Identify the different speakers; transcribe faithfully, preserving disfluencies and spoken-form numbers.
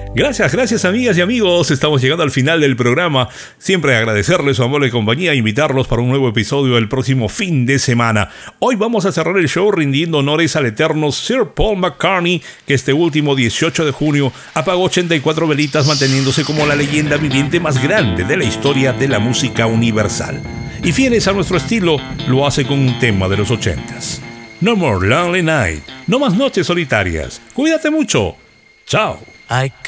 Speaker 1: Gracias, gracias amigas y amigos. Estamos llegando al final del programa. Siempre agradecerles su amable compañía e invitarlos para un nuevo episodio el próximo fin de semana. Hoy vamos a cerrar el show rindiendo honores al eterno Sir Paul McCartney, que este último dieciocho de junio apagó ochenta y cuatro velitas, manteniéndose como la leyenda viviente más grande de la historia de la música universal. Y fieles a nuestro estilo, lo hace con un tema de los ochentas. No more lonely night. No más noches solitarias. Cuídate mucho. Chao.
Speaker 2: I